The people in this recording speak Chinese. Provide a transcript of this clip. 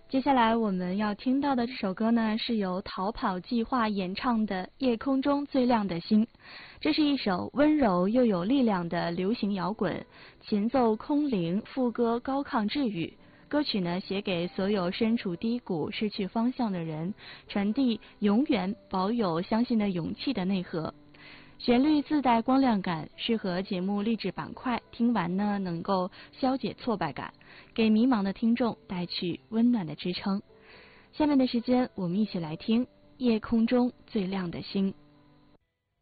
接下来我们要听到的这首歌呢，是由逃跑计划演唱的《夜空中最亮的星》。这是一首温柔又有力量的流行摇滚，前奏空灵，副歌高亢治愈。歌曲呢，写给所有身处低谷、失去方向的人，传递永远保有相信的勇气的内核。旋律自带光亮感，适合节目励志板块，听完呢能够消解挫败感，给迷茫的听众带去温暖的支撑。下面的时间，我们一起来听《夜空中最亮的星》。